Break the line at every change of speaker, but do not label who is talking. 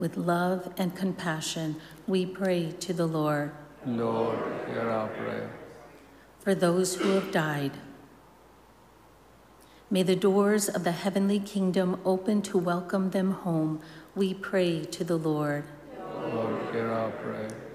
With love and compassion, we pray to the Lord.
Lord, hear our prayer.
For those who have died, may the doors of the heavenly kingdom open to welcome them home. We pray to the Lord.
Lord, hear our prayer.